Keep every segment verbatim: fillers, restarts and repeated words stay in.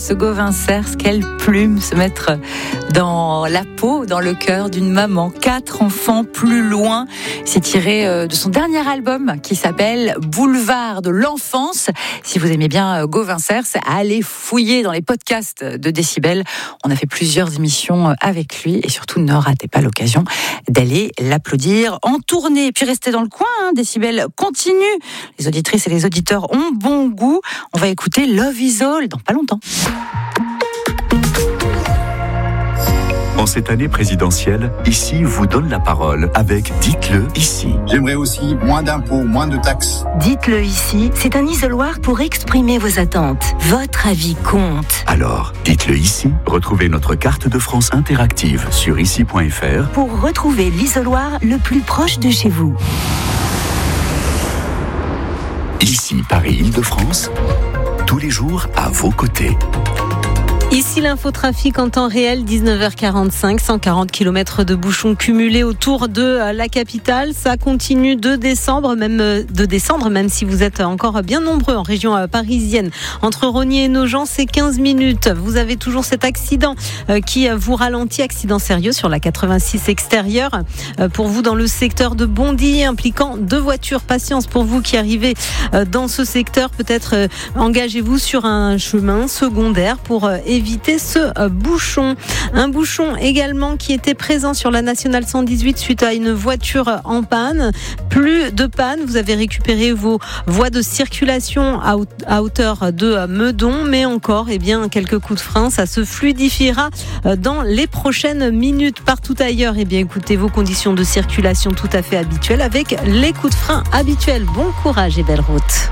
Ce Gauvin Cers, quelle plume se mettre dans la peau, dans le cœur d'une maman. Quatre enfants plus loin. C'est tiré de son dernier album qui s'appelle Boulevard de l'enfance. Si vous aimez bien Gauvin Cers, allez fouiller dans les podcasts de Décibel. On a fait plusieurs émissions avec lui et surtout ne ratez pas l'occasion d'aller l'applaudir en tournée. Puis restez dans le coin, hein. Décibel continue. Les auditrices et les auditeurs ont bon goût. On va écouter Love Is All dans pas longtemps. En cette année présidentielle, Ici vous donne la parole avec Dites-le ici. J'aimerais aussi moins d'impôts, moins de taxes. Dites-le ici, c'est un isoloir pour exprimer vos attentes. Votre avis compte. Alors, dites-le ici. Retrouvez notre carte de France interactive sur ici point f r pour retrouver l'isoloir le plus proche de chez vous. Ici Paris-Île-de-France, tous les jours à vos côtés. Ici l'infotrafic en temps réel, dix-neuf heures quarante-cinq, cent quarante kilomètres de bouchons cumulés autour de la capitale. Ça continue de descendre, même de descendre, même si vous êtes encore bien nombreux en région parisienne. Entre Rogny et Nogent, c'est quinze minutes. Vous avez toujours cet accident qui vous ralentit, accident sérieux sur la quatre-vingt-six extérieure. Pour vous dans le secteur de Bondy, impliquant deux voitures. Patience pour vous qui arrivez dans ce secteur. Peut-être engagez-vous sur un chemin secondaire pour éviter éviter ce bouchon. Un bouchon également qui était présent sur la nationale cent dix-huit suite à une voiture en panne. Plus de panne, vous avez récupéré vos voies de circulation à hauteur de Meudon, mais encore eh bien, quelques coups de frein, ça se fluidifiera dans les prochaines minutes. Partout ailleurs, eh bien, écoutez vos conditions de circulation tout à fait habituelles avec les coups de frein habituels. Bon courage et belle route.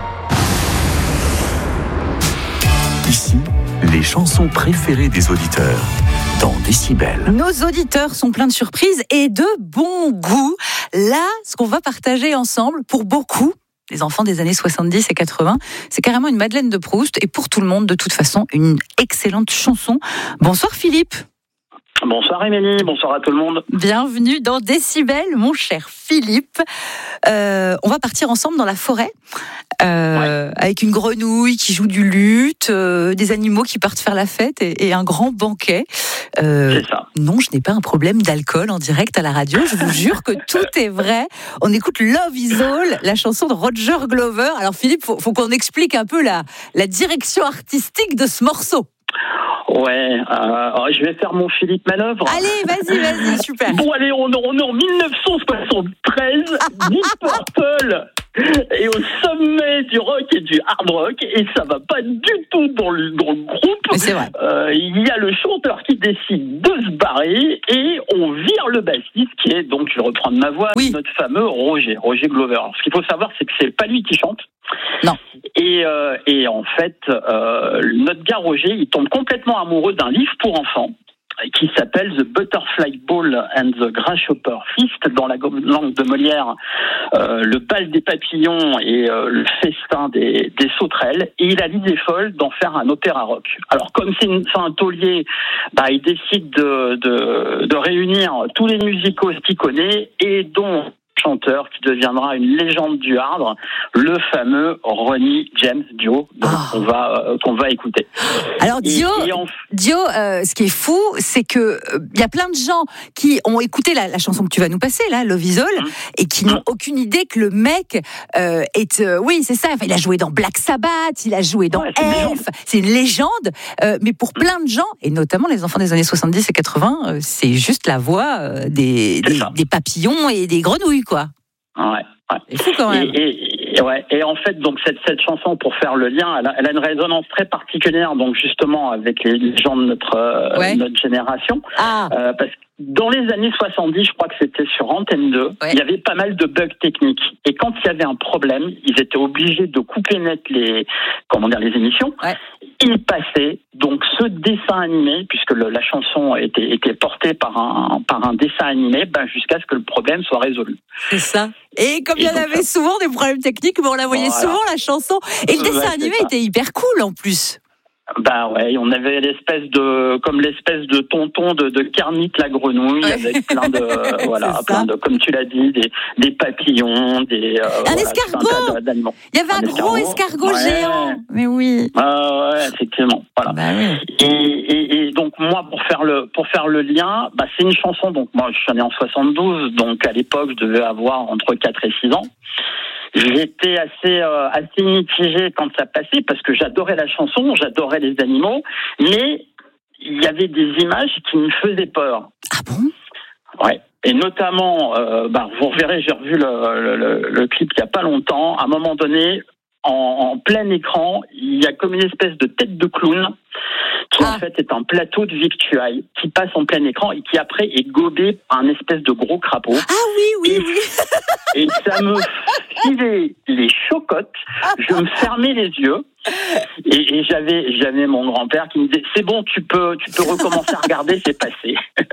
Ici, les chansons préférées des auditeurs dans Décibel. Nos auditeurs sont pleins de surprises et de bon goût. Là, ce qu'on va partager ensemble, pour beaucoup, les enfants des années soixante-dix et quatre-vingts, c'est carrément une Madeleine de Proust et pour tout le monde, de toute façon, une excellente chanson. Bonsoir Philippe. Bonsoir Émilie, bonsoir à tout le monde. Bienvenue dans Décibel, mon cher Philippe. Euh, on va partir ensemble dans la forêt, euh, ouais. avec une grenouille qui joue du luth, euh, des animaux qui partent faire la fête et, et un grand banquet. Euh, C'est ça. Non, je n'ai pas un problème d'alcool en direct à la radio, je vous jure que tout est vrai. On écoute Love Is All, la chanson de Roger Glover. Alors Philippe, faut, faut qu'on explique un peu la, la direction artistique de ce morceau. Ouais, euh, je vais faire mon Philippe Manœuvre. Allez, vas-y, vas-y, super. Bon, allez, on, on est en dix-neuf cent soixante-treize, Deep Purple est au sommet du rock et du hard rock, et ça va pas du tout dans le, dans le groupe. Mais c'est vrai. Euh, il y a le chanteur qui décide de se barrer, et on vire le bassiste, qui est donc, je vais reprendre ma voix, oui. notre fameux Roger, Roger Glover. Alors, ce qu'il faut savoir, c'est que c'est pas lui qui chante. Non. Et, euh, et en fait, euh, notre gars Roger, il tombe complètement amoureux d'un livre pour enfants qui s'appelle The Butterfly Ball and the Grasshopper Feast, dans la langue de Molière, euh, le bal des papillons et euh, le festin des, des sauterelles. Et il a l'idée folle d'en faire un opéra rock. Alors, comme c'est, une, c'est un taulier, bah, il décide de, de, de réunir tous les musicos qu'il connaît, et dont chanteur qui deviendra une légende du hard, le fameux Ronnie James Dio, donc oh. qu'on va euh, qu'on va écouter. Alors Dio, et, et en... Dio, euh, ce qui est fou, c'est que il euh, y a plein de gens qui ont écouté la, la chanson que tu vas nous passer là, Love Is All, mmh. et qui n'ont mmh. aucune idée que le mec euh, est, euh, oui c'est ça, enfin, il a joué dans Black Sabbath, il a joué dans ouais, Elf, c'est une légende, euh, mais pour plein de gens, et notamment les enfants des années soixante-dix et quatre-vingts, euh, c'est juste la voix euh, des, des, des papillons et des grenouilles, quoi. Ouais, ouais. C'est fou quand même. Et, et, et, ouais, et en fait, donc cette, cette chanson, pour faire le lien, elle a, elle a une résonance très particulière, donc justement avec les, les gens de notre, euh, ouais. notre génération. Ah. Euh, parce que dans les années soixante-dix, je crois que c'était sur Antenne deux, ouais. il y avait pas mal de bugs techniques. Et quand il y avait un problème, ils étaient obligés de couper net les, comment dire, les émissions. Ouais. Ils passaient donc ce dessin animé, puisque le, la chanson était, était portée par un, par un dessin animé, ben jusqu'à ce que le problème soit résolu. C'est ça. Et comme il y en avait ça... souvent des problèmes techniques, mais on la voyait voilà. souvent la chanson. Et le dessin ouais, animé était hyper cool en plus. Bah ouais, on avait l'espèce de, comme l'espèce de tonton de, de Kermit la grenouille, ouais. avec plein de, voilà, plein de, comme tu l'as dit, des, des papillons, des. Euh, un voilà, escargot. Un Il y avait un, un gros escargot, escargot ouais. géant. Mais oui. Ah ouais, effectivement. Voilà. Bah ouais. Et, et, et donc moi, pour faire le, pour faire le lien, bah c'est une chanson. Donc moi, je suis né en soixante-douze, donc à l'époque, je devais avoir entre quatre et six ans. J'étais assez euh, assez mitigé quand ça passait parce que j'adorais la chanson, j'adorais les animaux, mais il y avait des images qui me faisaient peur. Ah bon ? Ouais. Et notamment, euh, bah, vous reverrez, j'ai revu le, le, le clip il y a pas longtemps. À un moment donné, en, en plein écran, il y a comme une espèce de tête de clown qui ah. en fait est un plateau de victuailles qui passe en plein écran et qui après est gobé par un espèce de gros crapaud. Ah oui, oui, et, oui. Et ça me filait les chocottes, je me fermais les yeux et, et j'avais, j'avais mon grand-père qui me disait c'est bon, tu peux, tu peux recommencer à regarder, c'est passé.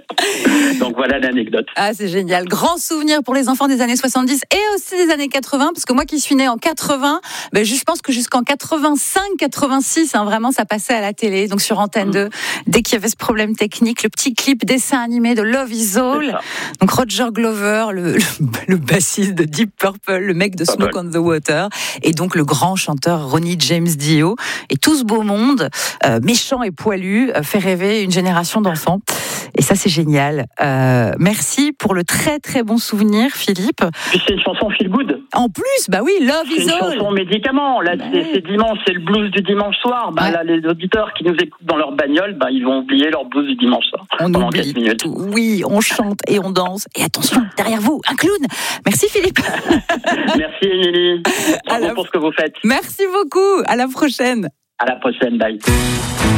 Donc voilà l'anecdote. Ah c'est génial, grand souvenir pour les enfants des années soixante-dix et aussi des années quatre-vingts, parce que moi qui suis née en quatre-vingts, ben je pense que jusqu'en quatre-vingt-cinq quatre-vingt-six, hein, vraiment ça passait à la télé, donc sur Antenne deux, dès qu'il y avait ce problème technique, le petit clip dessin animé de Love Is All, donc Roger Glover, le, le, le bassiste de Deep Purple, le mec de Smoke on the Water, et donc le grand chanteur Ronnie James Dio, et tout ce beau monde, euh, méchant et poilu, euh, fait rêver une génération d'enfants. Et ça, c'est génial. Euh, merci pour le très très bon souvenir, Philippe. Puis c'est une chanson feel good. En plus, bah oui, Love Is All. C'est une chanson médicament. Là, bah c'est, c'est dimanche, c'est le blues du dimanche soir. Bah ouais. Là, les auditeurs qui nous écoutent dans leur bagnole, bah ils vont oublier leur blues du dimanche soir. On pendant oublie quatre minutes. Tout. Oui, on chante et on danse. Et attention, derrière vous, un clown. Merci Philippe. Merci Émilie. Bravo la... pour ce que vous faites. Merci beaucoup. À la prochaine. À la prochaine. Bye.